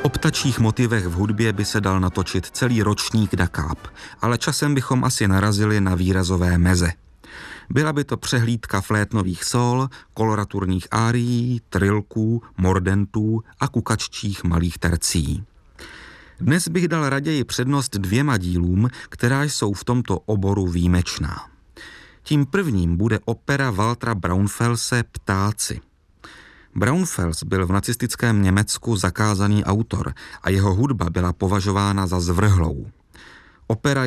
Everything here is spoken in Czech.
O ptačích motivech v hudbě by se dal natočit celý ročník Da Cap, ale časem bychom asi narazili na výrazové meze. Byla by to přehlídka flétnových sól, koloraturních árií, trilků, mordentů a kukaččích malých tercí. Dnes bych dal raději přednost 2 dílům, která jsou v tomto oboru výjimečná. Tím prvním bude opera Waltera Braunfelse Ptáci. Braunfels byl v nacistickém Německu zakázaný autor a jeho hudba byla považována za zvrhlou. Opera